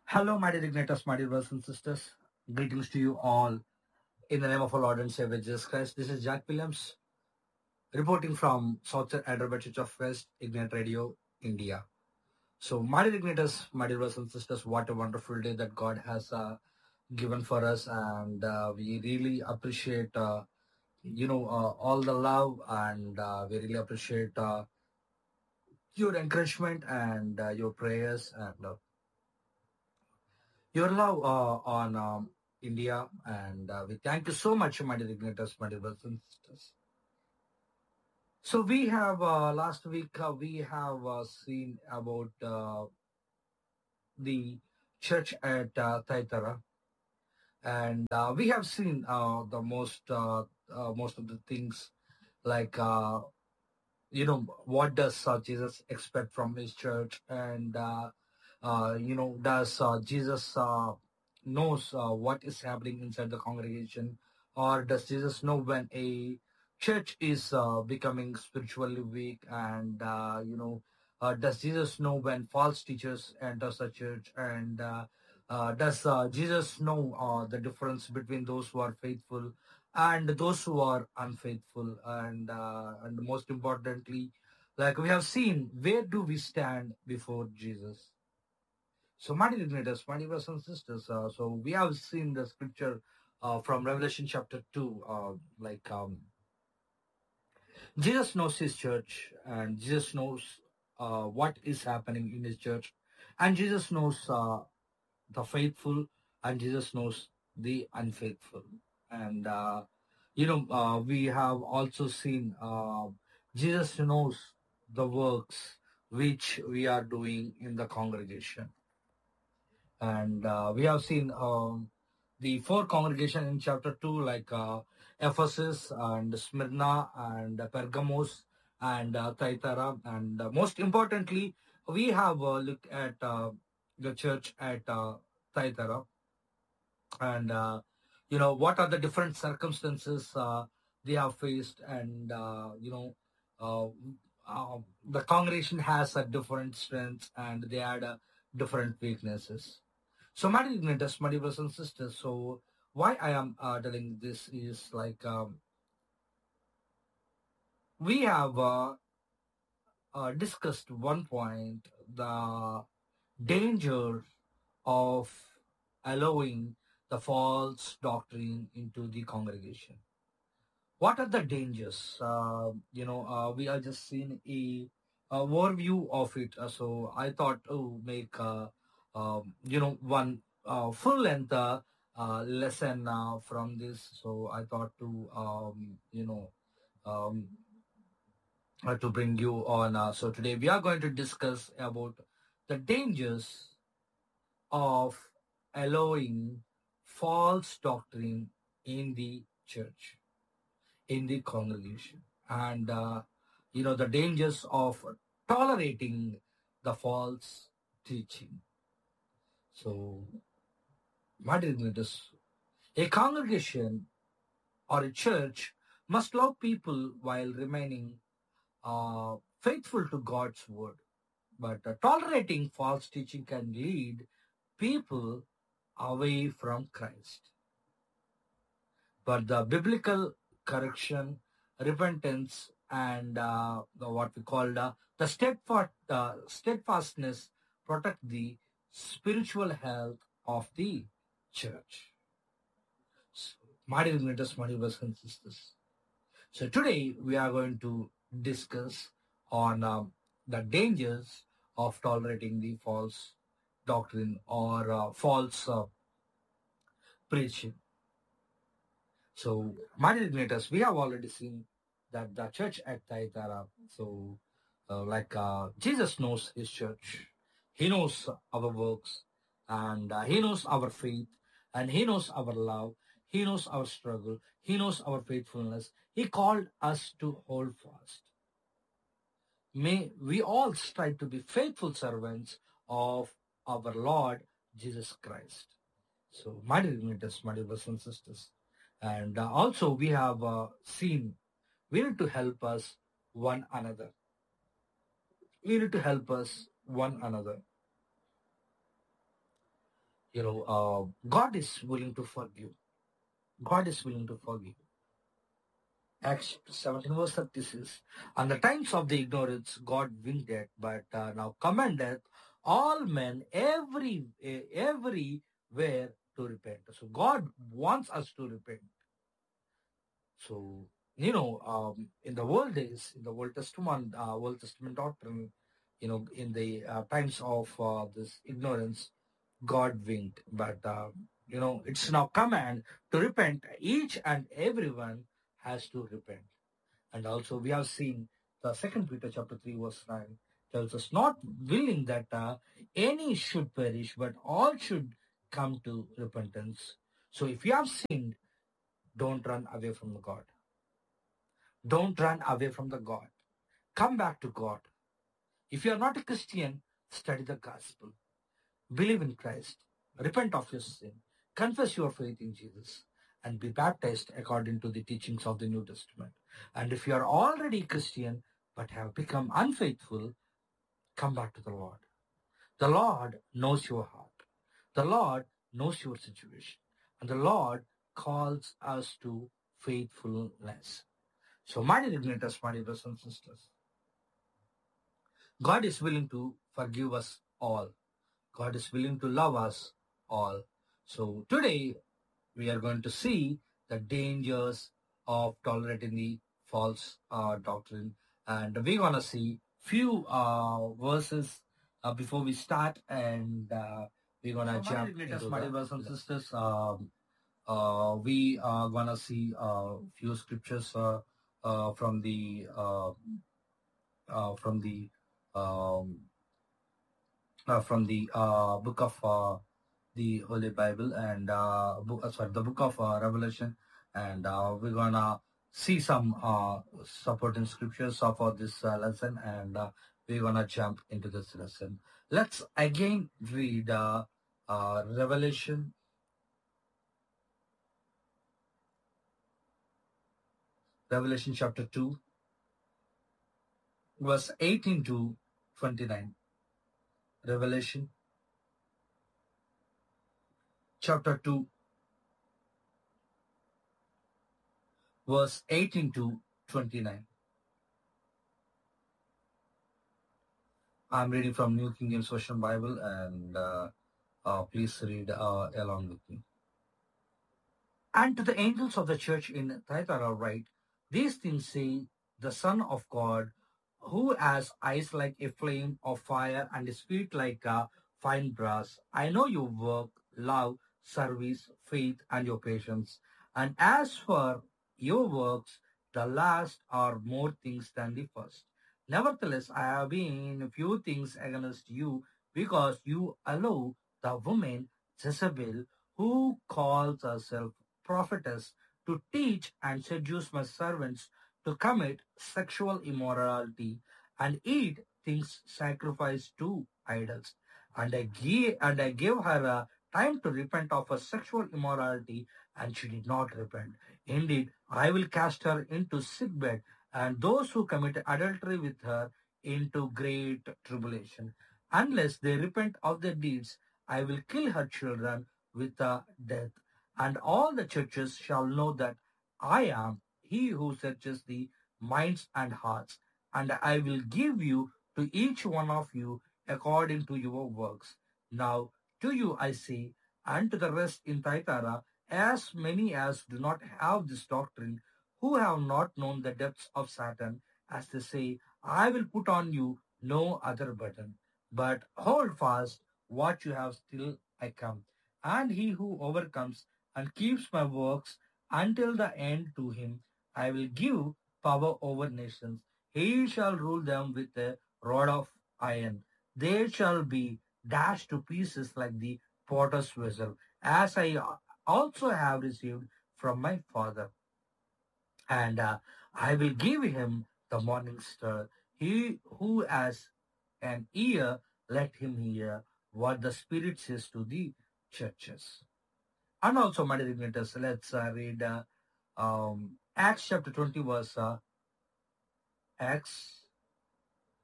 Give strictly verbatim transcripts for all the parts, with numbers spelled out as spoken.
Hello, my dear igniters, my dear brothers and sisters. Greetings to you all in the name of our Lord and Savior Jesus Christ. This is Jack Williams reporting from Southern Hyderabad Church of West Ignite Radio, India. So, my dear igniters, my dear brothers and sisters, what a wonderful day that God has uh, given for us, and uh, we really appreciate, uh, you know, uh, all the love, and uh, we really appreciate uh, your encouragement and uh, your prayers and uh, your love uh, on um, India, and uh, we thank you so much, my dear igniters, my dear brothers and sisters. So we have uh, last week uh, we have uh, seen about uh, the church at uh, Thyatira, and uh, we have seen uh, the most uh, uh, most of the things like uh, you know what does uh, Jesus expect from his church, and uh, uh, you know does uh, Jesus uh, knows uh, what is happening inside the congregation, or does Jesus know when a church is uh, becoming spiritually weak, and uh, you know uh, does Jesus know when false teachers enters the church, and uh, uh, does uh, Jesus know uh, the difference between those who are faithful and those who are unfaithful, and uh, and most importantly, like we have seen, where do we stand before Jesus? So, my dear igniters, my dear brothers and sisters, uh, so we have seen the scripture uh, from Revelation chapter two, uh, like um, Jesus knows his church, and Jesus knows uh, what is happening in his church, and Jesus knows uh, the faithful, and Jesus knows the unfaithful. And, uh, you know, uh, we have also seen uh, Jesus knows the works which we are doing in the congregation. And uh, we have seen um, the four congregation in chapter two, like uh, Ephesus and Smyrna and Pergamos and uh, Thyatira. And uh, most importantly, we have uh, looked at uh, the church at uh, Thyatira, and uh, you know what are the different circumstances uh, they have faced, and uh, you know uh, uh, the congregation has a different strengths, and they had uh, different weaknesses. So, my dear igniters, my dear brothers and sisters, so why I am uh, telling this is like um, we have uh, uh, discussed one point, the danger of allowing the false doctrine into the congregation. What are the dangers? Uh, you know, uh, we are just seeing a, a overview of it. Uh, so I thought to make, uh, um, you know, one uh, full length uh, uh, lesson uh, from this. So I thought to, um, you know, um, uh, to bring you on. Uh, so today we are going to discuss about the dangers of allowing false doctrine in the church, in the congregation, and uh, you know the dangers of tolerating the false teaching. So, my dear igniters, a congregation or a church must love people while remaining uh, faithful to God's word. But uh, tolerating false teaching can lead people away from Christ. But the biblical correction, repentance, and uh, the, what we call uh, the steadfast, uh, steadfastness protect the spiritual health of the church. So, my dear igniters, my dear brothers and sisters. So today we are going to discuss on um, the dangers of tolerating the false doctrine or uh, false uh, preaching. So, my igniters, we have already seen that the church at Thyatira, so uh, like uh, Jesus knows his church, he knows our works, and uh, he knows our faith, and he knows our love, he knows our struggle, he knows our faithfulness. He called us to hold fast. May we all strive to be faithful servants of our Lord Jesus Christ. So, my dear igniters, my dear brothers and sisters, and uh, also we have uh, seen we need to help us one another. We need to help us one another. you know, uh, God is willing to forgive. God is willing to forgive. Acts seventeen verse thirty-six. On the times of the ignorance, God winked at, but uh, now commandeth all men every eh, everywhere to repent. So God wants us to repent. So you know, um, in the world days, in the Old Testament, uh, Old Testament doctrine, you know, in the uh, times of uh, this ignorance, God winked, but uh, you know, it's now command to repent. Each and everyone has to repent. And also we have seen the second Peter chapter three verse nine tells us not willing that uh, any should perish, but all should come to repentance. So if you have sinned, don't run away from the God. Don't run away from the God. Come back to God. If you are not a Christian, study the gospel. Believe in Christ. Repent of your sin. Confess your faith in Jesus and be baptized according to the teachings of the New Testament. And if you are already Christian but have become unfaithful, come back to the Lord. The Lord knows your heart. The Lord knows your situation. And the Lord calls us to faithfulness. So, my dear igniters, my dear brothers and sisters, God is willing to forgive us all. God is willing to love us all. So, today we are going to see the dangers of tolerating the false uh, doctrine, and we're gonna see few uh, verses uh, before we start, and uh, we're gonna so jump into my brothers and sisters. Um, uh, we are gonna see a uh, few scriptures uh, uh, from the uh, uh, from the um, uh, from the uh, book of uh, the Holy Bible and uh, book, uh, sorry, the book of uh, Revelation, and uh, we're gonna see some uh, supporting scriptures uh, for this uh, lesson, and uh, we're gonna jump into this lesson. Let's again read uh, uh, Revelation, Revelation chapter two, verse eighteen to twenty-nine. Revelation chapter two, verse eighteen to twenty-nine. I'm reading from New King James Version Bible, and uh, uh, please read uh, along with me. And to the angels of the church in Thyatira write, these things say the Son of God, who has eyes like a flame of fire and his feet like a fine brass. I know your work, love, service, faith, and your patience. And as for your works, the last are more things than the first. Nevertheless, I have been few things against you, because you allow the woman Jezebel, who calls herself prophetess, to teach and seduce my servants to commit sexual immorality and eat things sacrificed to idols. And I gave, and I gave her a time to repent of her sexual immorality, and she did not repent. Indeed, I will cast her into sickbed, and those who commit adultery with her into great tribulation. Unless they repent of their deeds, I will kill her children with a death. And all the churches shall know that I am he who searches the minds and hearts, and I will give you to each one of you according to your works. Now to you I say, and to the rest in Thyatira, as many as do not have this doctrine, who have not known the depths of Satan, as they say, I will put on you no other burden, but hold fast what you have till I come. And he who overcomes and keeps my works until the end, to him I will give power over nations. He shall rule them with a rod of iron. They shall be dashed to pieces like the potter's vessel, as I also have received from my Father. And uh, I will give him the morning star. He who has an ear, let him hear what the Spirit says to the churches. And also, my dear igniters, let's uh, read uh, um, Acts chapter twenty, verse uh, Acts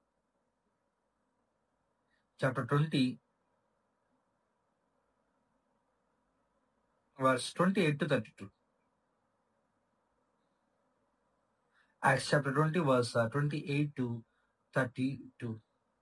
chapter twenty, verse twenty-eight to thirty-two. Acts chapter twenty, verse uh, twenty-eight to thirty-two.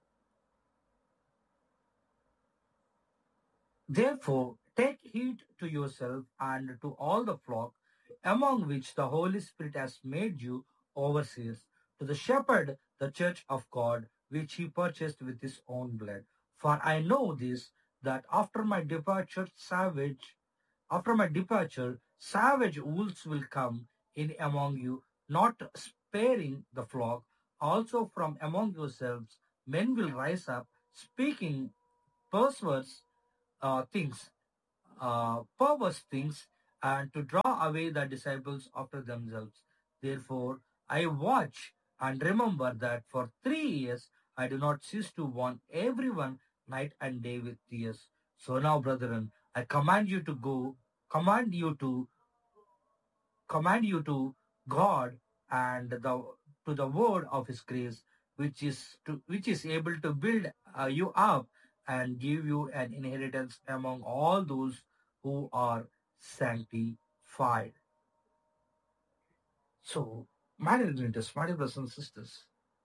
Therefore, take heed to yourself and to all the flock, among which the Holy Spirit has made you overseers, to the shepherd the church of God, which he purchased with his own blood. For I know this, that after my departure, savage, after my departure, savage wolves will come in among you, not sparing the flock. Also from among yourselves, men will rise up, speaking perverse uh, things, uh, perverse things, and to draw away the disciples after themselves. Therefore, I watch and remember that for three years I do not cease to warn everyone night and day with tears. So now, brethren, I command you to go, command you to command you to God and the to the word of His grace, which is to which is able to build uh, you up and give you an inheritance among all those who are sanctified. So, my dear brothers, my dear brothers and sisters,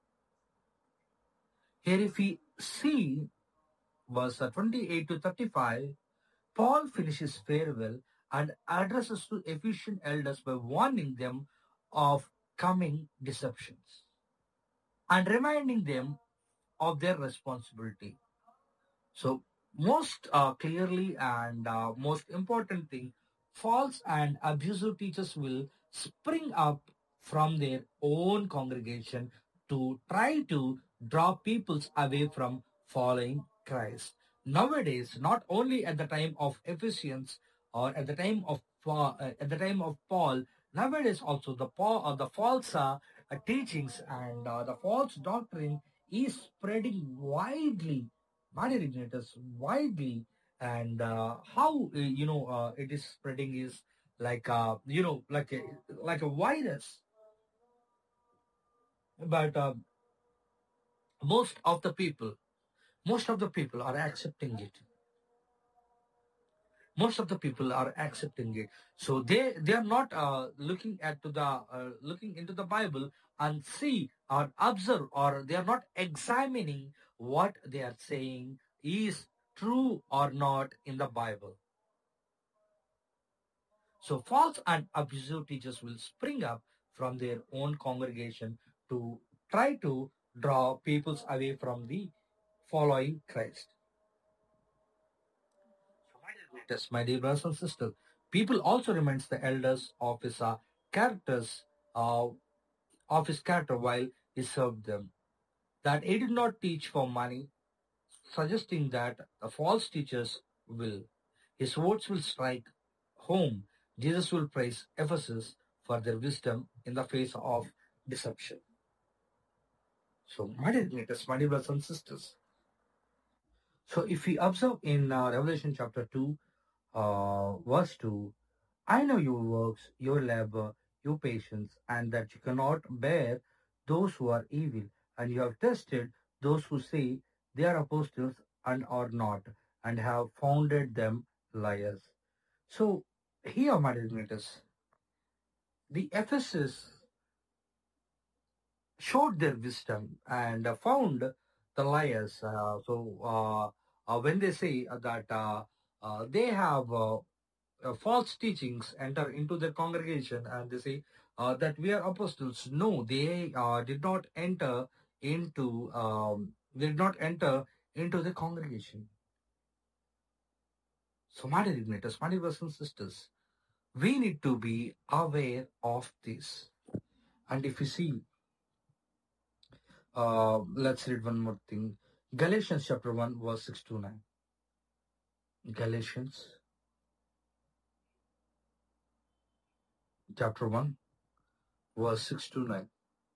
here if we see verse twenty-eight to thirty-five, Paul finishes farewell and addresses to Ephesian elders by warning them of coming deceptions and reminding them of their responsibility. So, most uh, clearly and uh, most important thing, false and abusive teachers will spring up from their own congregation to try to draw peoples away from following Christ. Nowadays, not only at the time of Ephesians or at the time of Paul, uh, at the time of Paul, nowadays also the Paul or the false uh, uh, teachings and uh, the false doctrine is spreading widely, igniters widely, and uh, how uh, you know uh, it is spreading is like uh, you know like a like a virus. But uh, most of the people, most of the people are accepting it. Most of the people are accepting it. So they they are not uh, looking at to the uh, looking into the Bible and see or observe, or they are not examining what they are saying is true or not in the Bible. So false and abusive teachers will spring up from their own congregation to try to draw peoples away from the following Christ. So my dear greatest, my dear brothers and sisters, people also reminds the elders of his uh, characters, uh, of his character while he served them, that he did not teach for money, suggesting that the false teachers will. His words will strike home. Jesus will praise Ephesus for their wisdom in the face of deception. So, my dear greatest, my dear brothers and sisters. So, if we observe in uh, Revelation chapter two, uh, verse two, I know your works, your labor, your patience, and that you cannot bear those who are evil, and you have tested those who say they are apostles and are not, and have founded them liars. So, here, my dear greatest, the Ephesus showed their wisdom and uh, found the liars. Uh, so uh, uh, when they say that uh, uh, they have uh, uh, false teachings enter into their congregation, and they say uh, that we are apostles, no, they uh, did not enter into um, they did not enter into the congregation. So, my dear igniters, my dear brothers and sisters, we need to be aware of this. And if you see, uh, let's read one more thing. Galatians chapter one, verse six to nine. Galatians chapter one, verse six to nine.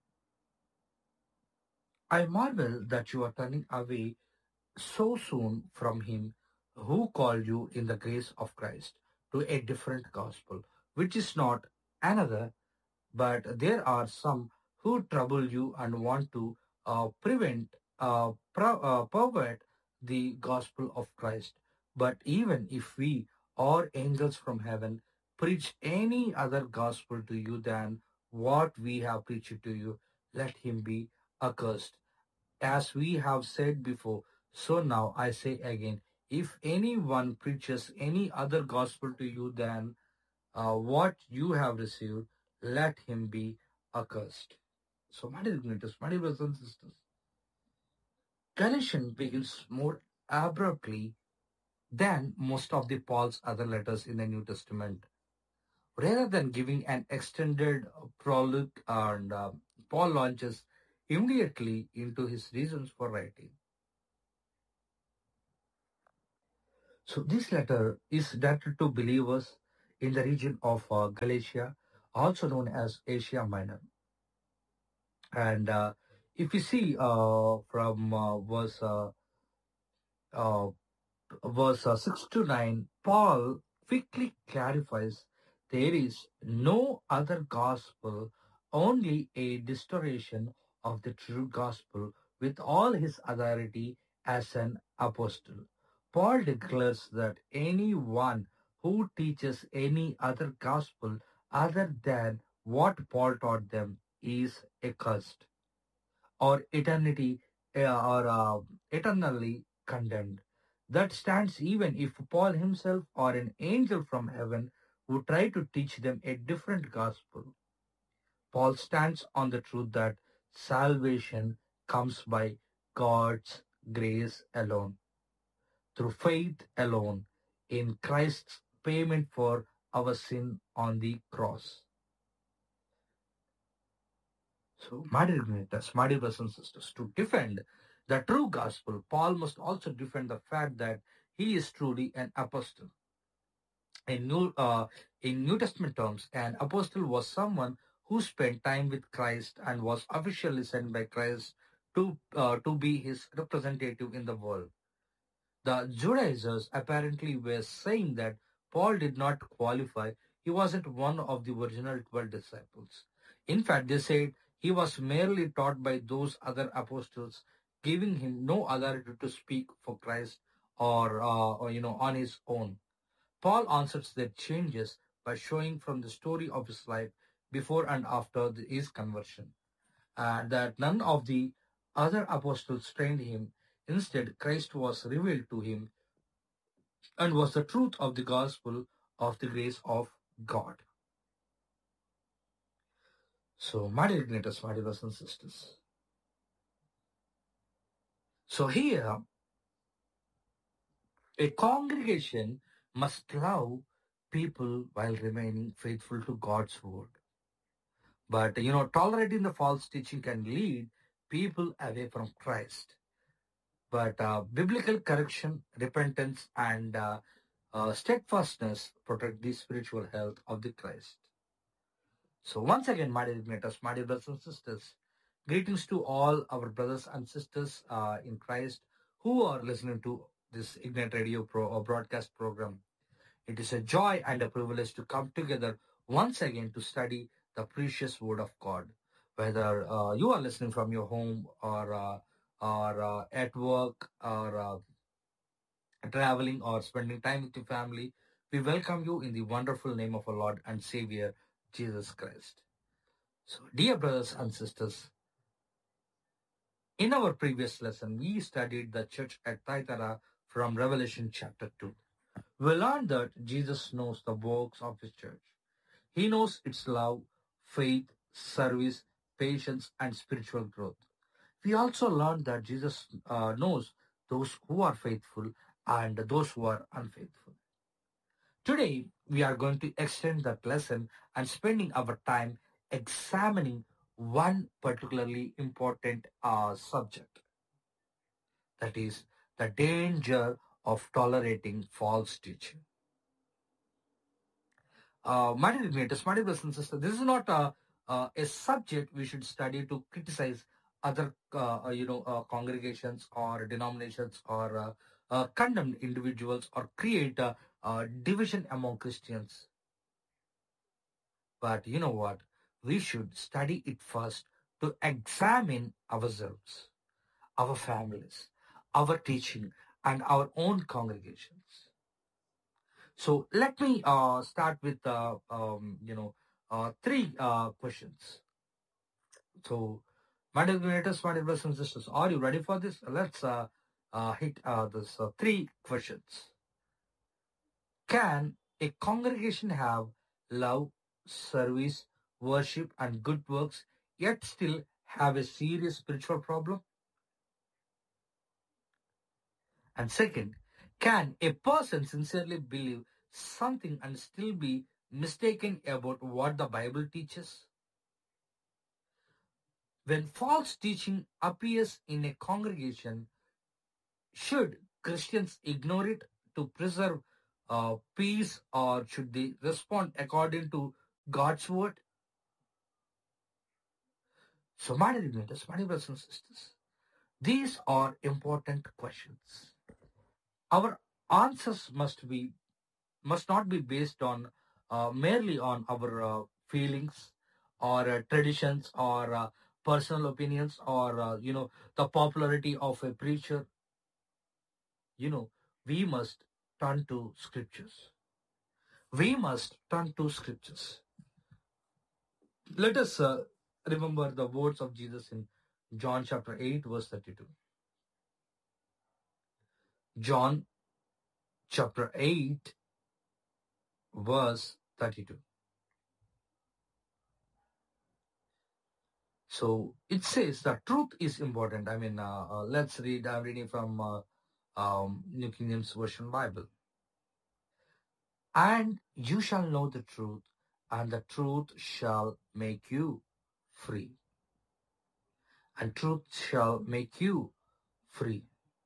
I marvel that you are turning away so soon from him who called you in the grace of Christ to a different gospel, which is not another, but there are some who trouble you and want to uh, prevent, uh, pro- uh, pervert the gospel of Christ. But even if we or angels from heaven preach any other gospel to you than what we have preached to you, let him be accursed. As we have said before, so now I say again, if anyone preaches any other gospel to you than uh, what you have received, let him be accursed. So, my dear Ignatius, my dear brothers and sisters, Galatians begins more abruptly than most of the Paul's other letters in the New Testament. Rather than giving an extended prologue, and uh, Paul launches immediately into his reasons for writing. So this letter is directed to believers in the region of uh, Galatia, also known as Asia Minor. And uh, if you see uh, from uh, verse uh, uh, verse uh, six to nine, Paul quickly clarifies there is no other gospel, only a distortion of the true gospel with all his authority as an apostle. Paul declares that anyone who teaches any other gospel other than what Paul taught them is accursed or eternity uh, or uh, eternally condemned. That stands even if Paul himself or an angel from heaven would try to teach them a different gospel. Paul stands on the truth that salvation comes by God's grace alone, through faith alone, in Christ's payment for our sin on the cross. So, my dear brothers, my dear brothers and sisters, to defend the true gospel, Paul must also defend the fact that he is truly an apostle. In New, uh, in New Testament terms, an apostle was someone who spent time with Christ and was officially sent by Christ to uh, to be his representative in the world. The Judaizers apparently were saying that Paul did not qualify. He wasn't one of the original twelve disciples. In fact, they said he was merely taught by those other apostles, giving him no authority to speak for Christ or, uh, or you know, on his own. Paul answers their changes by showing from the story of his life before and after the, his conversion, and that none of the other apostles trained him. Instead, Christ was revealed to him and was the truth of the gospel of the grace of God. So, my dear Ignatius, my dear brothers and sisters. So here, a congregation must love people while remaining faithful to God's word. But, you know, tolerating the false teaching can lead people away from Christ. But uh, biblical correction, repentance, and uh, uh, steadfastness protect the spiritual health of the Christ. So once again, my dear Ignatius, my dear brothers and sisters, greetings to all our brothers and sisters uh, in Christ who are listening to this Ignite Radio Pro or broadcast program. It is a joy and a privilege to come together once again to study the precious Word of God. Whether uh, you are listening from your home or uh, or uh, at work or uh, traveling or spending time with your family, we welcome you in the wonderful name of our Lord and Savior, Jesus Christ. So, dear brothers and sisters, in our previous lesson, we studied the church at Thyatira from Revelation chapter two. We learned that Jesus knows the works of his church. He knows its love, faith, service, patience, and spiritual growth. We also learned that Jesus uh, knows those who are faithful and those who are unfaithful. Today, we are going to extend that lesson and spending our time examining one particularly important uh, subject. That is the danger of tolerating false teaching. Uh, my dear Ignatius, my dear brothers and sisters, this is not a, uh, a subject we should study to criticize other, uh, uh, you know, uh, congregations or denominations or uh, uh, condemn individuals or create a, a division among Christians. But you know what? We should study it first to examine ourselves, our families, our teaching, and our own congregations. So let me uh, start with uh, um, you know uh, three uh, questions. So, my dear creators, my dear brothers and sisters, are you ready for this? Let's uh, uh, hit uh, this uh, three questions. Can a congregation have love, service, worship, and good works, yet still have a serious spiritual problem? And second, can a person sincerely believe something and still be mistaken about what the Bible teaches? When false teaching appears in a congregation, should Christians ignore it to preserve uh, peace, or should they respond according to God's word? So, my dear brothers, my dear brothers and sisters, these are important questions. Our answers must be must not be based on uh, merely on our uh, feelings or uh, traditions or uh, personal opinions or uh, you know the popularity of a preacher. You know, we must turn to scriptures. We must turn to scriptures. Let us uh, remember the words of Jesus in John chapter eight, verse thirty-two. John chapter eight, verse thirty-two. So it says that truth is important. I mean, uh, uh, let's read. I'm reading from uh, um, New King James Version Bible. And you shall know the truth, and the truth shall make you free. And truth shall make you free.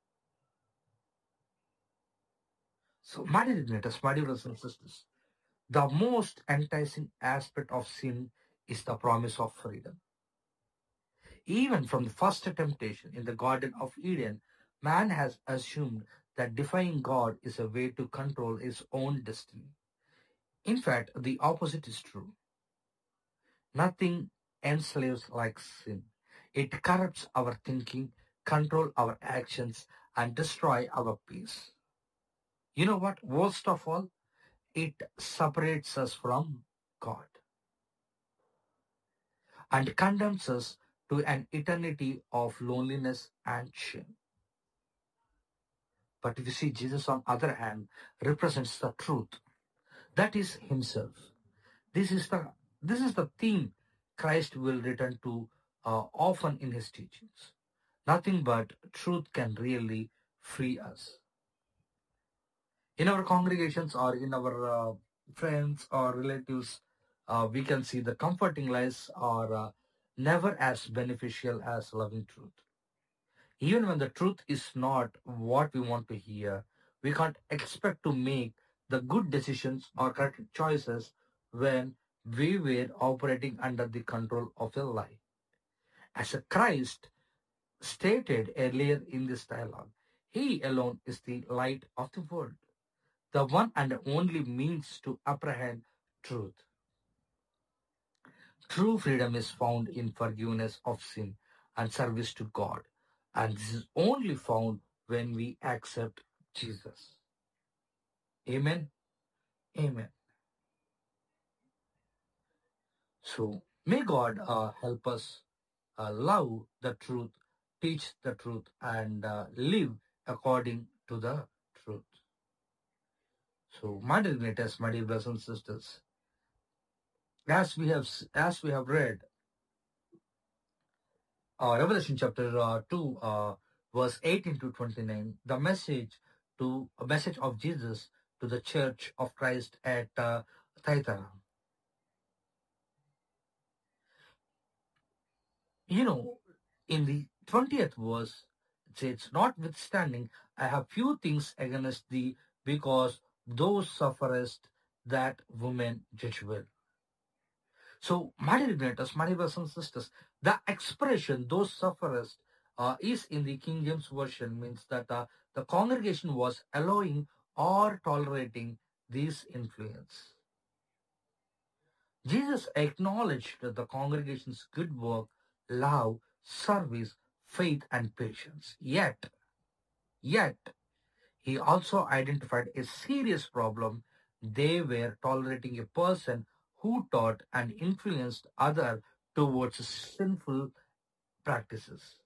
So, my dear brothers, my dear brothers and sisters, the most enticing aspect of sin is the promise of freedom. Even from the first temptation in the Garden of Eden, man has assumed that defying God is a way to control his own destiny. In fact, the opposite is true. Nothing enslaves like sin. It corrupts our thinking, control our actions, and destroy our peace. You know what? Worst of all, it separates us from God and condemns us to an eternity of loneliness and shame. But if you see, Jesus, on the other hand, represents the truth. That is himself. This is the this is the theme Christ will return to uh, often in his teachings. Nothing but truth can really free us. In our congregations or in our uh, friends or relatives, uh, we can see the comforting lies are uh, never as beneficial as loving truth. Even when the truth is not what we want to hear, we can't expect to make the good decisions or correct choices when we were operating under the control of a lie. As a Christ stated earlier in this dialogue, he alone is the light of the world, the one and only means to apprehend truth. True freedom is found in forgiveness of sin and service to God, and this is only found when we accept Jesus. Amen. Amen. So may God uh, help us uh, love the truth, teach the truth, and uh, live according to the truth. So, my dear greatest, my dear brothers and sisters, as we have as we have read uh, Revelation chapter uh, two, uh, verse eighteen to twenty-nine, the message to a message of Jesus to the Church of Christ at uh, Thyatira. You know, in the twentieth verse, it says, "Notwithstanding, I have few things against thee, because thou sufferest that woman Jezebel." So, my dear brothers, my dear brothers and sisters, the expression "those sufferest" uh, is in the King James Version, means that uh, the congregation was allowing or tolerating this influence. Jesus acknowledged the congregation's good work, love, service, faith, and patience. Yet, yet, he also identified a serious problem They were tolerating a person who taught and influenced others towards sinful practices.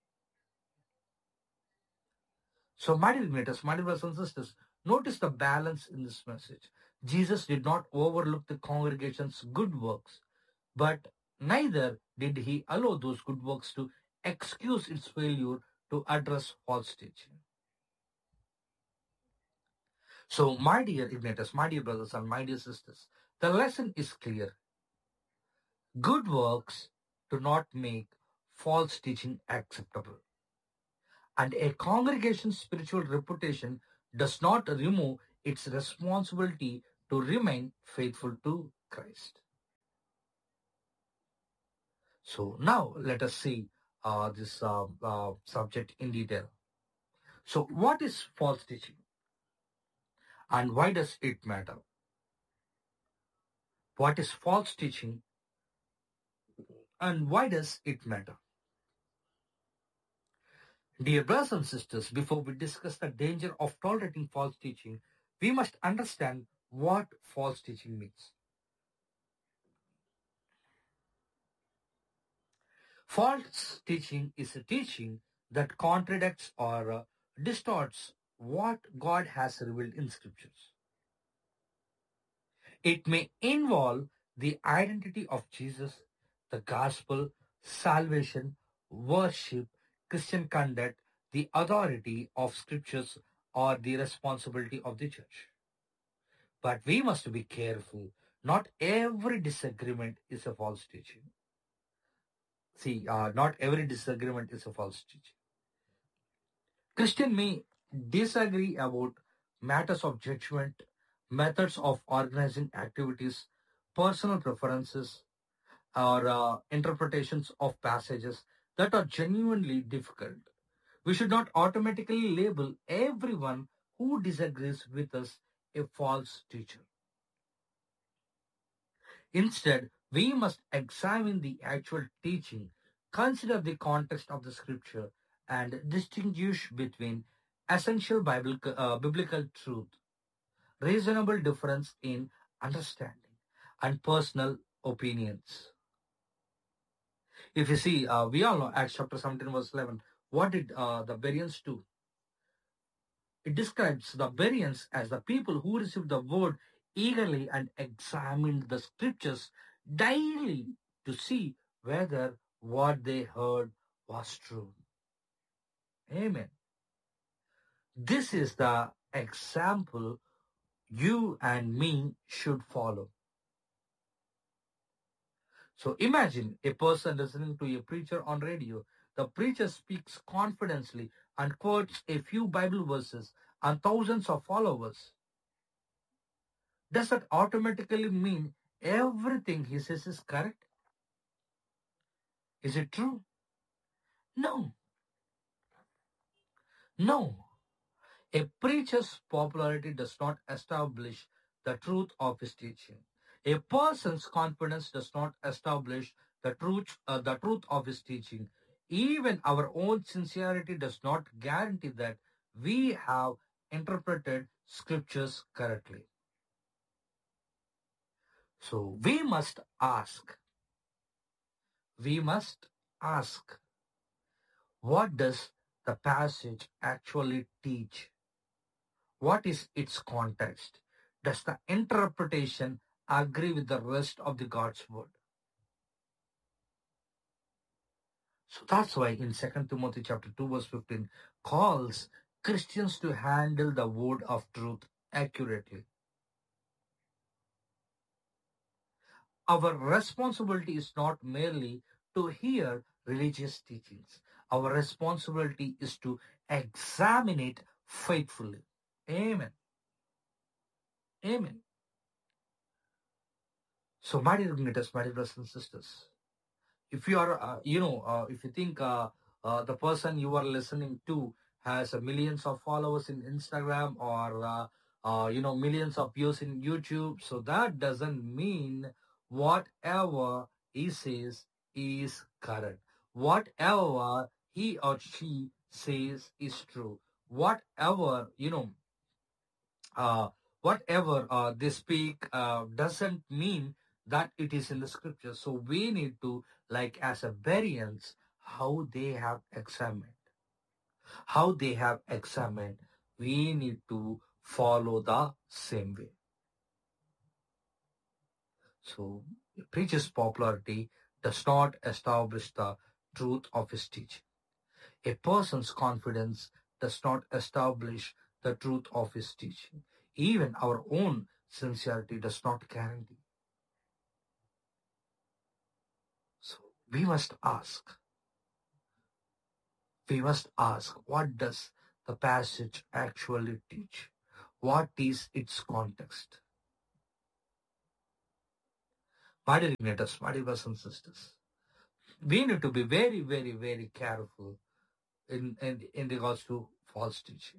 So, my dear igniters, my dear brothers and sisters, notice the balance in this message. Jesus did not overlook the congregation's good works, but neither did he allow those good works to excuse its failure to address false teaching. So, my dear igniters, my dear brothers and my dear sisters, the lesson is clear. Good works do not make false teaching acceptable. And a congregation's spiritual reputation does not remove its responsibility to remain faithful to Christ. So now let us see uh, this uh, uh, subject in detail. So what is false teaching? And why does it matter? What is false teaching? And why does it matter? Dear brothers and sisters, before we discuss the danger of tolerating false teaching, we must understand what false teaching means. False teaching is a teaching that contradicts or uh, distorts what God has revealed in scriptures. It may involve the identity of Jesus, the gospel, salvation, worship, Christian conduct, the authority of scriptures, or the responsibility of the church. But we must be careful. Not every disagreement is a false teaching. See, uh, not every disagreement is a false teaching. Christian may disagree about matters of judgment, methods of organizing activities, personal preferences, or uh, interpretations of passages that are genuinely difficult. We should not automatically label everyone who disagrees with us a false teacher. Instead, we must examine the actual teaching, consider the context of the scripture, and distinguish between essential Bible, uh, biblical truth, reasonable difference in understanding, and personal opinions. If you see, uh, we all know Acts chapter seventeen, verse eleven. What did uh, the Bereans do? It describes the Bereans as the people who received the word eagerly and examined the scriptures daily to see whether what they heard was true. Amen. This is the example you and me should follow. So imagine a person listening to a preacher on radio. The preacher speaks confidently and quotes a few Bible verses and thousands of followers. Does that automatically mean everything he says is correct? Is it true? No. No. A preacher's popularity does not establish the truth of his teaching. A person's confidence does not establish the truth, uh, the truth of his teaching. Even our own sincerity does not guarantee that we have interpreted scriptures correctly. So we must ask, we must ask, what does the passage actually teach? What is its context? Does the interpretation agree with the rest of the God's word? So that's why in Second Timothy chapter two, verse fifteen, calls Christians to handle the word of truth accurately. Our responsibility is not merely to hear religious teachings. Our responsibility is to examine it faithfully. Amen. Amen. So, my dear igniters, my dear brothers and sisters, if you are, uh, you know, uh, if you think uh, uh, the person you are listening to has uh, millions of followers in Instagram or, uh, uh, you know, millions of views in YouTube, so that doesn't mean whatever he says is correct. Whatever he or she says is true. Whatever, you know, uh, whatever uh, they speak uh, doesn't mean that it is in the scripture. So we need to, like as a Bereans, how they have examined, how they have examined, we need to follow the same way. So a preacher's popularity does not establish the truth of his teaching. A person's confidence does not establish the truth of his teaching. Even our own sincerity does not guarantee. So we must ask, we must ask, what does the passage actually teach? What is its context? My dear igniters, my dear brothers and sisters, we need to be very, very, very careful in, in, in regards to false teaching.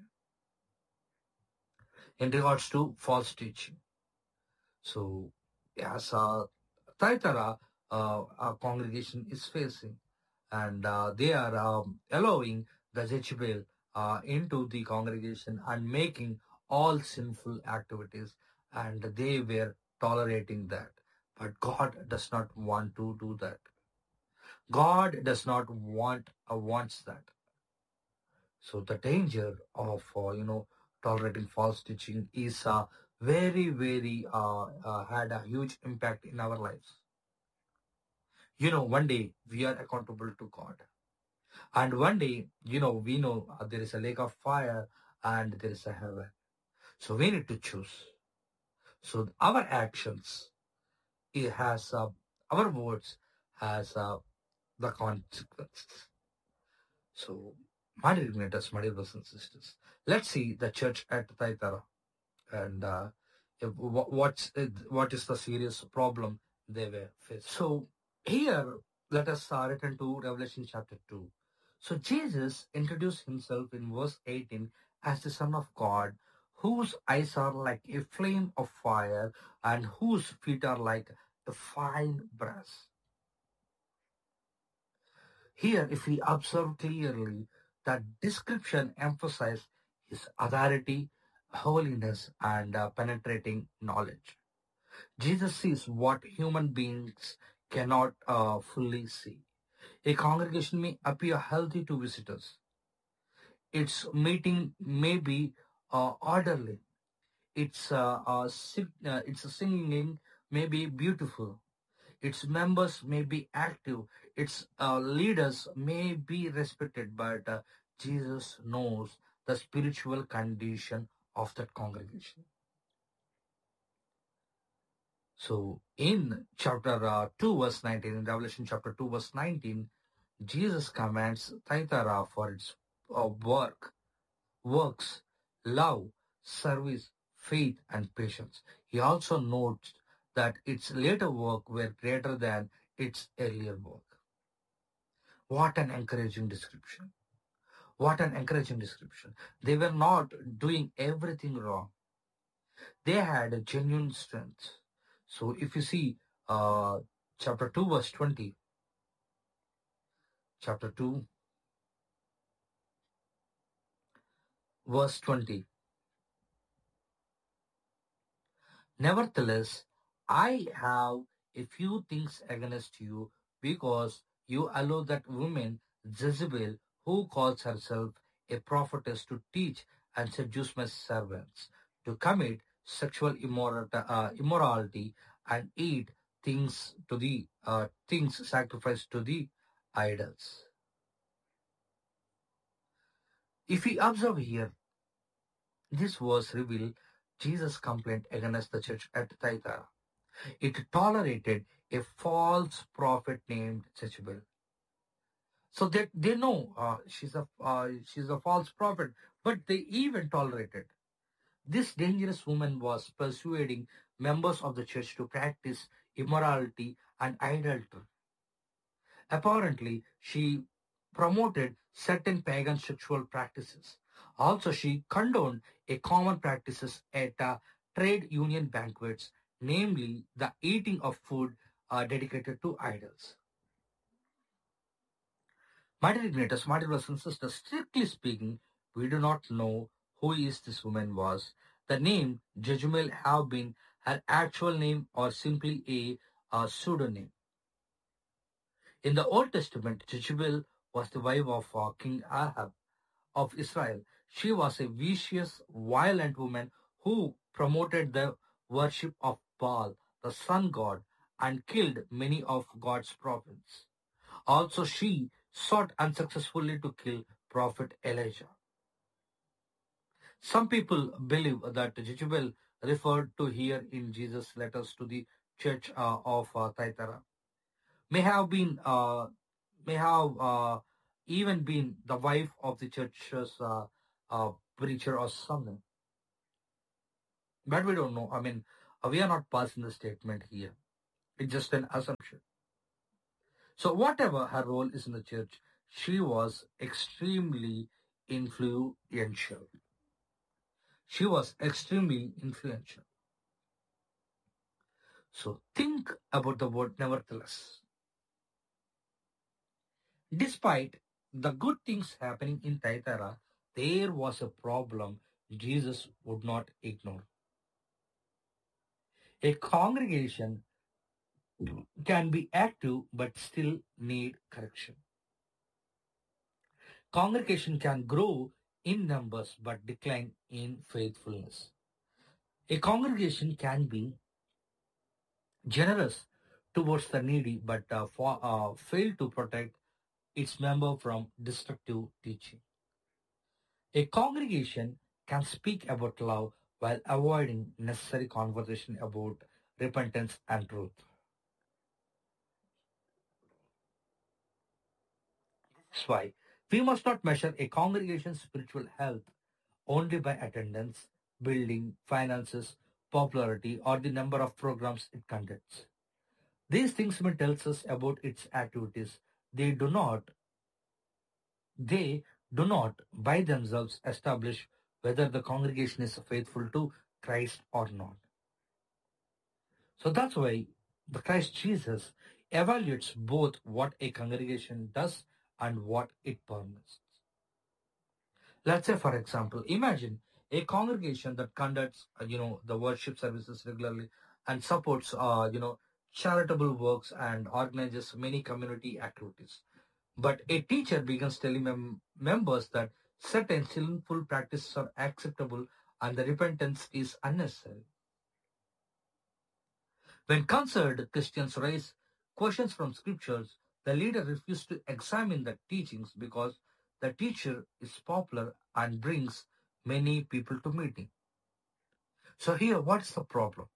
In regards to false teaching. So, as uh, Thyatira, uh, our congregation is facing, and uh, they are um, allowing the Jezebel uh, into the congregation and making all sinful activities, and they were tolerating that. But God does not want to do that. God does not want uh, wants that. So the danger of uh, you know tolerating false teaching is uh, very very uh, uh, had a huge impact in our lives. You know, one day we are accountable to God, and one day you know we know uh, there is a lake of fire and there is a heaven. So we need to choose. So our actions, it has uh, our words has uh, the consequences. So, my dear igniters, my dear brothers and sisters, let's see the church at Thyatira and uh, if- wha- what's it, what is the serious problem they were facing. So, here let us uh, return to Revelation chapter two. So, Jesus introduced himself in verse eighteen as the Son of God, whose eyes are like a flame of fire and whose feet are like a fine brass. Here, if we observe clearly, that description emphasizes his authority, holiness, and uh, penetrating knowledge. Jesus sees what human beings cannot uh, fully see. A congregation may appear healthy to visitors. Its meeting may be uh, orderly. Its uh, uh, sing, uh, its singing may be beautiful. Its members may be active, its uh, leaders may be respected, but uh, Jesus knows the spiritual condition of that congregation. So, in chapter uh, two, verse nineteen, in Revelation chapter two, verse nineteen, Jesus commands Thyatira for its uh, work, works, love, service, faith, and patience. He also notes that its later work were greater than its earlier work. What an encouraging description. What an encouraging description. They were not doing everything wrong. They had a genuine strength. So if you see uh, chapter two, verse twenty, chapter two, verse twenty. Nevertheless, I have a few things against you, because you allow that woman Jezebel, who calls herself a prophetess, to teach and seduce my servants to commit sexual immorality, uh, immorality and eat things to the uh, things sacrificed to the idols. If we observe here, this verse reveals Jesus' complaint against the church at Thyatira. It tolerated a false prophet named Jezebel. So they they know uh, she's a uh, she's a false prophet, but they even tolerated. This dangerous woman was persuading members of the church to practice immorality and idolatry. Apparently, she promoted certain pagan sexual practices. Also, she condoned a common practices at uh, trade union banquets, namely the eating of food uh, dedicated to idols. My dear igniters, my dear brothers and sisters, strictly speaking, we do not know who is this woman was, The name Jezebel have been her actual name or simply a, a pseudonym. In the Old Testament, Jezebel was the wife of uh, King Ahab of Israel. She was a vicious, violent woman who promoted the worship of Baal, the sun god, and killed many of God's prophets. Also, she sought unsuccessfully to kill Prophet Elijah. Some people believe that Jezebel referred to here in Jesus' letters to the church uh, of uh, Thyatira may have been uh, may have uh, even been the wife of the church's uh, uh, preacher or something. But we don't know. I mean, uh, we are not passing the statement here. It's just an assumption. So whatever her role is in the church, she was extremely influential. She was extremely influential. So think about the word nevertheless. Despite the good things happening in Thyatira, there was a problem Jesus would not ignore. A congregation can be active but still need correction. Congregation can grow in numbers but decline in faithfulness. A congregation can be generous towards the needy but uh, for, uh, fail to protect its member from destructive teaching. A congregation can speak about love while avoiding necessary conversation about repentance and truth. That's why we must not measure a congregation's spiritual health only by attendance, building, finances, popularity, or the number of programs it conducts. These things may tell us about its activities. They do not, they do not by themselves establish whether the congregation is faithful to Christ or not. So that's why the Christ Jesus evaluates both what a congregation does and what it permits. Let's say, for example, imagine a congregation that conducts, uh, you know, the worship services regularly and supports, uh, you know, charitable works and organizes many community activities. But a teacher begins telling mem- members that certain sinful practices are acceptable and the repentance is unnecessary. When concerned Christians raise questions from scriptures, the leader refuses to examine the teachings because the teacher is popular and brings many people to meeting. So here, what is the problem?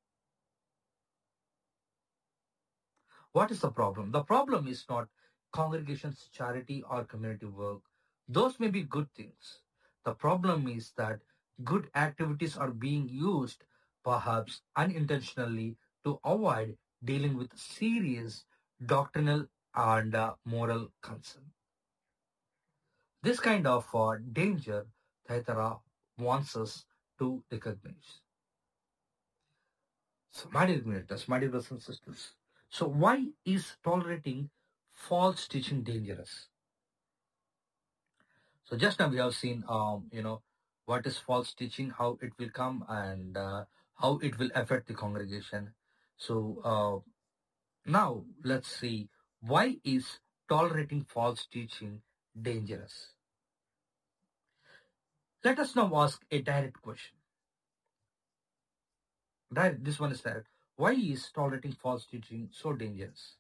What is the problem? The problem is not congregation's charity or community work. Those may be good things. The problem is that good activities are being used, perhaps unintentionally, to avoid dealing with serious doctrinal and uh, moral concern. This kind of uh, danger Thyatira wants us to recognize. So, my dear ministers, my dear brothers and sisters, so why is tolerating false teaching dangerous? So just now we have seen, um, you know, what is false teaching, how it will come, and uh, how it will affect the congregation. So uh, now let's see, why is tolerating false teaching dangerous? Let us now ask a direct question. Direct, this one is direct. Why is tolerating false teaching so dangerous?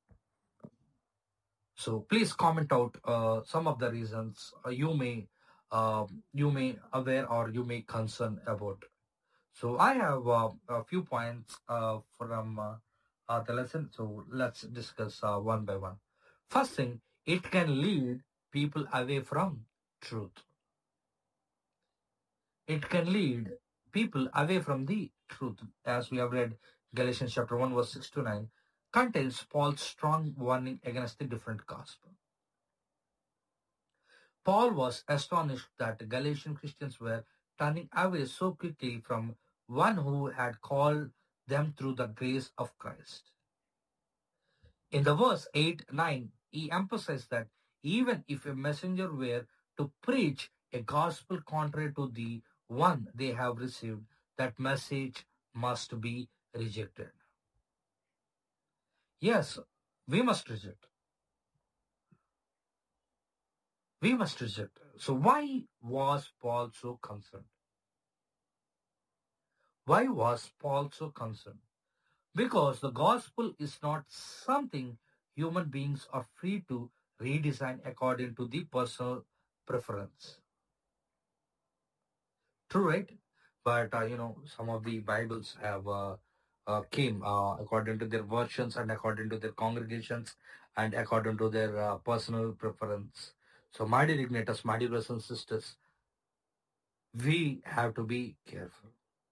So please comment out uh, some of the reasons uh, you may uh, you may aware or you may concern about. So I have uh, a few points uh, from uh, uh, the lesson. So let's discuss uh, one by one. First thing, it can lead people away from truth. It can lead people away from the truth. As we have read, Galatians chapter one, verse six to nine, contains Paul's strong warning against the different gospel. Paul was astonished that Galatian Christians were turning away so quickly from one who had called them through the grace of Christ. In the verse eight nine, he emphasized that even if a messenger were to preach a gospel contrary to the one they have received, that message must be rejected. Yes, we must reject. We must reject. So why was Paul so concerned? Why was Paul so concerned? Because the gospel is not something human beings are free to redesign according to the personal preference. True, right? But uh, you know, some of the Bibles have uh, uh, came uh, according to their versions and according to their congregations and according to their uh, personal preference. So, my dear Ignatius, my dear brothers and sisters, we have to be careful.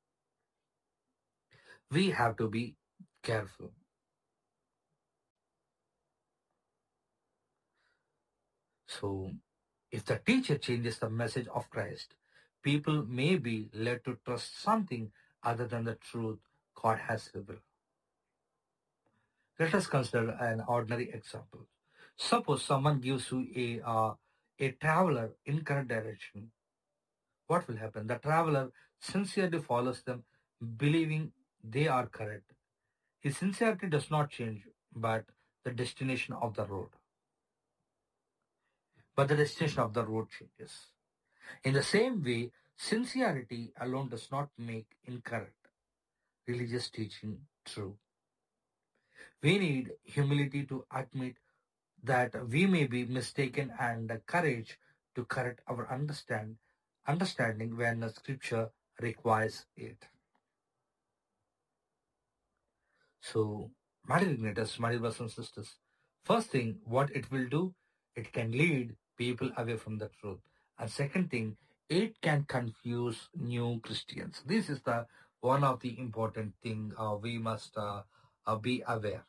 We have to be careful. So, if the teacher changes the message of Christ, people may be led to trust something other than the truth God has revealed. Let us consider an ordinary example. Suppose someone gives you a uh, a traveler incorrect direction. What will happen? The traveler sincerely follows them, believing they are correct. His sincerity does not change, but the destination of the road. But the destination of the road changes. In the same way, sincerity alone does not make incorrect religious teaching true. We need humility to admit that we may be mistaken and the courage to correct our understand understanding when the scripture requires it. So, my dear Ignatius, my dear brothers and sisters, first thing, what it will do, it can lead people away from the truth. And second thing, it can confuse new Christians. This is the one of the important thing uh, we must uh, uh, be aware.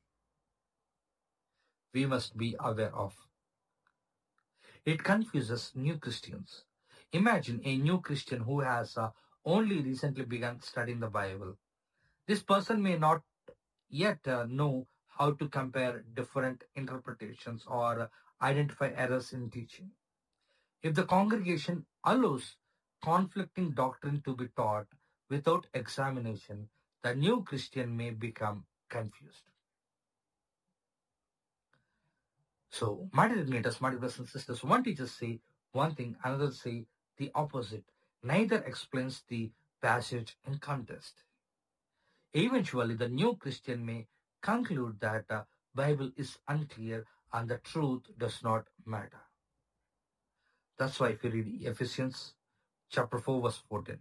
We must be aware of. It confuses new Christians. Imagine a new Christian who has uh, only recently begun studying the Bible. This person may not yet uh, know how to compare different interpretations or uh, identify errors in teaching. If the congregation allows conflicting doctrine to be taught without examination, the new Christian may become confused. So, my dear Ignatius, my dear brothers and sisters, one teacher say one thing, another say the opposite. Neither explains the passage in context. Eventually, the new Christian may conclude that the Bible is unclear and the truth does not matter. That's why if you read Ephesians chapter four, verse fourteen.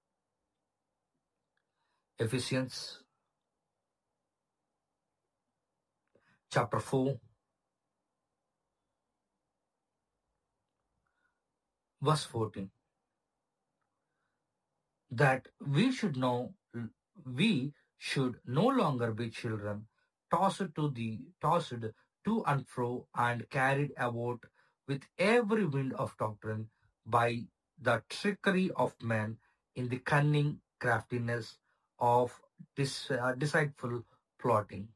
Ephesians chapter four, verse fourteen. That we should know, we should no longer be children, tossed to the tossed to and fro and carried about with every wind of doctrine by the trickery of men in the cunning craftiness of dis, uh, deceitful plotting.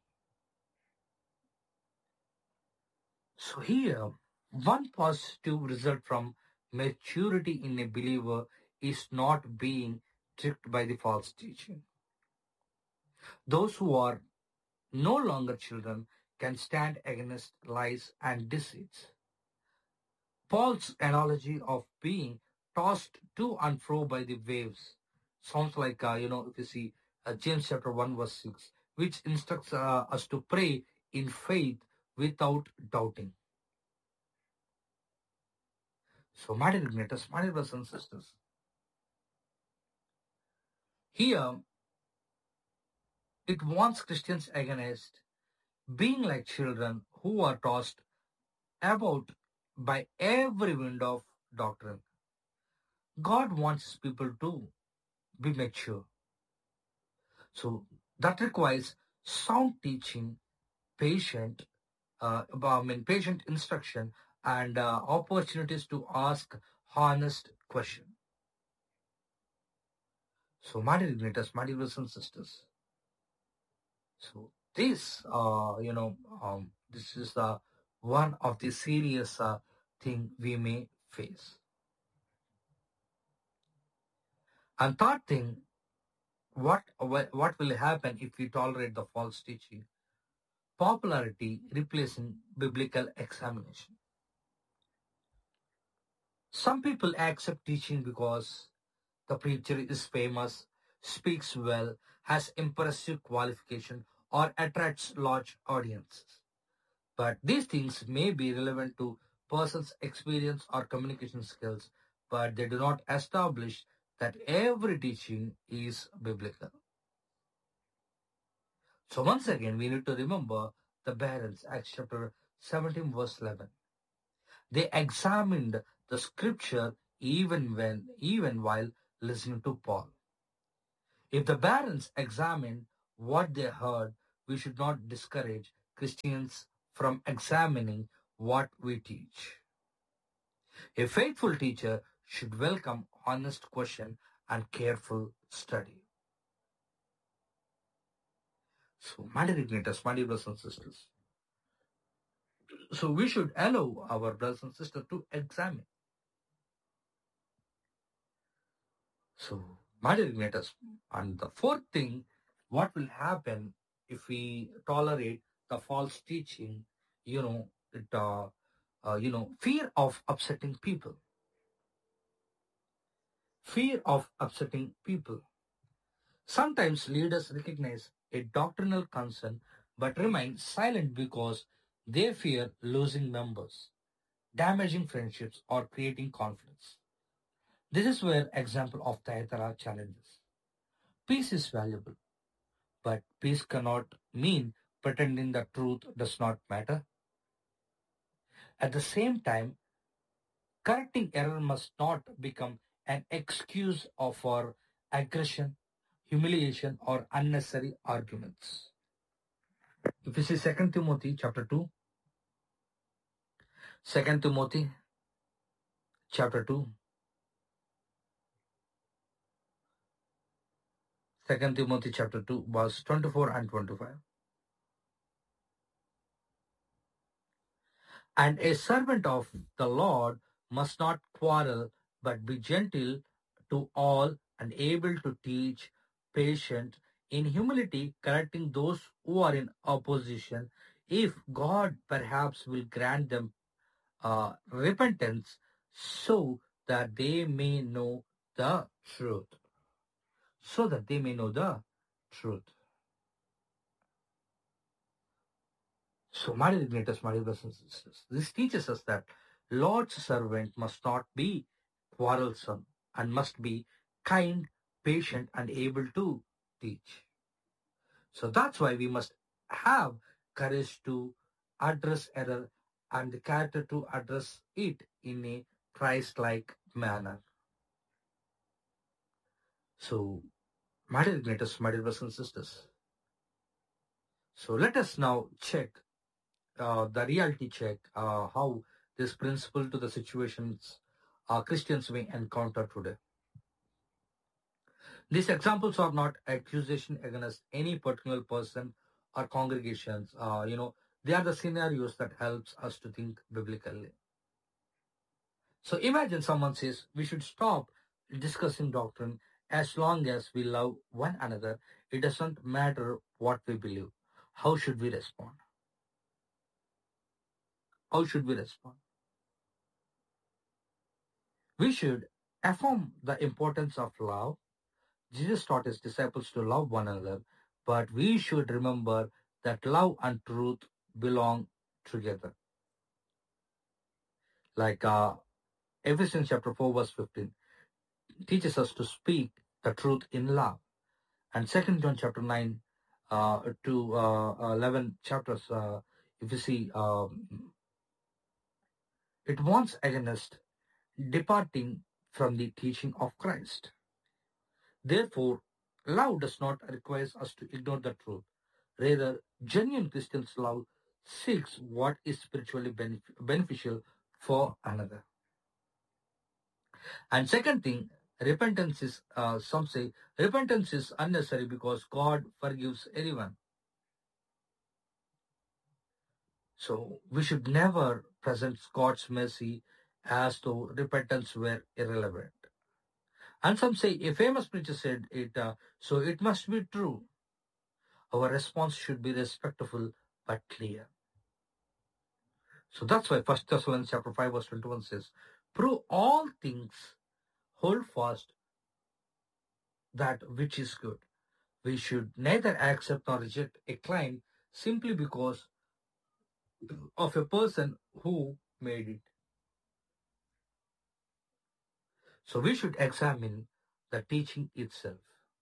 So here, one positive result from maturity in a believer is not being tricked by the false teaching. Those who are no longer children can stand against lies and deceits. Paul's analogy of being tossed to and fro by the waves sounds like, uh, you know, if you see uh, James chapter one, verse six, which instructs uh, us to pray in faith without doubting. So, my dear Ignatius, my dear brothers and sisters, here it warns Christians against being like children who are tossed about by every wind of doctrine. God wants his people to be mature. So that requires sound teaching, patient, uh, I mean, patient instruction, and uh, opportunities to ask honest questions. So, my dear Ignatius, my dear brothers and sisters, so this, uh, you know, um, this is the one of the serious uh, thing we may face. And third thing, what wha- what will happen if we tolerate the false teaching? Popularity replacing biblical examination. Some people accept teaching because the preacher is famous, speaks well, has impressive qualification, or attracts large audiences. But these things may be relevant to person's experience or communication skills, but they do not establish that every teaching is biblical. So once again, we need to remember the parents, Acts chapter seventeen, verse eleven. They examined the scripture even when even while listening to Paul. If the parents examined what they heard, we should not discourage Christians from examining what we teach. A faithful teacher should welcome honest question and careful study. So, my dear igniters, my dear brothers and sisters. So, we should allow our brothers and sisters to examine. So, my dear igniters, and the fourth thing, what will happen if we tolerate the false teaching? You know, it, uh, uh, you know, fear of upsetting people. Fear of upsetting people. Sometimes leaders recognize a doctrinal concern but remain silent because they fear losing members, damaging friendships, or creating conflicts. This is where example of Thyatira challenges. Peace is valuable, but peace cannot mean pretending the truth does not matter. At the same time, correcting error must not become an excuse of for aggression, humiliation, or unnecessary arguments. If you see Second Timothy chapter two, Second Timothy chapter two, Second Timothy chapter two, verse twenty-four and twenty-five. And a servant of the Lord must not quarrel, but be gentle to all and able to teach, patient, in humility, correcting those who are in opposition, if God perhaps will grant them uh, repentance so that they may know the truth. So that they may know the truth. So, my dear greatest, my dear brothers and sisters, this teaches us that Lord's servant must not be quarrelsome and must be kind, patient, and able to teach. So that's why we must have courage to address error and the character to address it in a Christ-like manner. So, my dear greatest, my dear brothers and sisters. So let us now check uh, the reality check, uh, how this principle to the situations uh, Christians may encounter today. These examples are not accusation against any particular person or congregations. Uh, you know, they are the scenarios that helps us to think biblically. So imagine someone says we should stop discussing doctrine as long as we love one another. It doesn't matter what we believe. How should we respond? How should we respond? We should affirm the importance of love. Jesus taught his disciples to love one another, but we should remember that love and truth belong together. Like uh, Ephesians chapter four, verse fifteen teaches us to speak the truth in love. And Second John chapter nine uh, to uh, eleven chapters, uh, if you see, um, it warns against departing from the teaching of Christ. Therefore, love does not require us to ignore the truth. Rather, genuine Christians' love seeks what is spiritually benef- beneficial for another. And second thing, repentance is, uh, some say, repentance is unnecessary because God forgives everyone. So we should never present God's mercy as though repentance were irrelevant. And some say a famous preacher said it, uh, so it must be true. Our response should be respectful but clear. So that's why First Thessalonians chapter five verse twenty-one says, "Prove all things, hold fast that which is good." We should neither accept nor reject a claim simply because of a person who made it. So we should examine the teaching itself.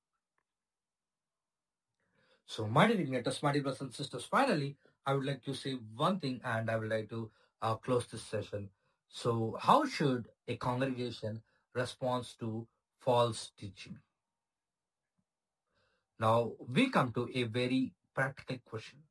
So, my dear igniters, my dear brothers and sisters, finally, I would like to say one thing and I would like to uh, close this session. So, how should a congregation respond to false teaching? Now, we come to a very practical question.